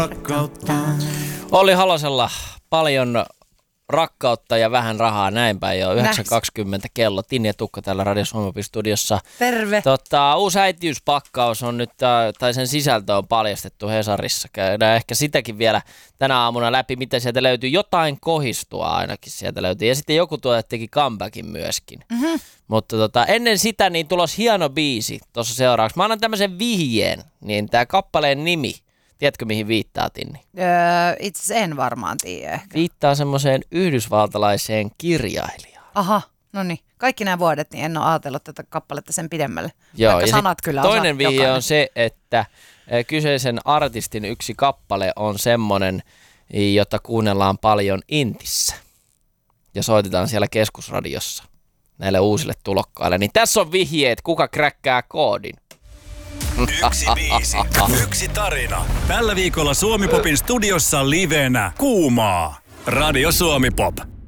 Olli Halosella paljon rakkautta ja vähän rahaa, näin päin jo. 9.20 kello. Tinni ja Tukka täällä Radio Suomi studiossa. Terve. Uusi äitiyspakkaus on nyt, tai sen sisältö on paljastettu Hesarissa. Käydään ehkä sitäkin vielä tänä aamuna läpi, mitä sieltä löytyy. Jotain kohistua ainakin sieltä löytyy. Ja sitten joku tuote teki comebackin myöskin. Mm-hmm. Mutta ennen sitä niin tulos hieno biisi tuossa seuraavaksi. Mä annan tämmöisen vihjeen, niin tää kappaleen nimi. Tiedätkö, mihin viittaa, Tinni? Itse asiassa en varmaan tiedä ehkä. Viittaa semmoiseen yhdysvaltalaiseen kirjailijaan. Aha, no niin. Kaikki nämä vuodet niin en ole ajatellut tätä kappaletta sen pidemmälle. Joo, vaikka sanat kyllä toinen vihje jokainen. on se, että kyseisen artistin yksi kappale on semmoinen, jota kuunnellaan paljon Intissä. Ja soitetaan siellä keskusradiossa näille uusille tulokkaille. Niin tässä on vihjeet, kuka kräkkää koodin. Yksi biisi, yksi tarina. Tällä viikolla Suomi Popin studiossa livenä Kuumaa. Radio Suomi Pop.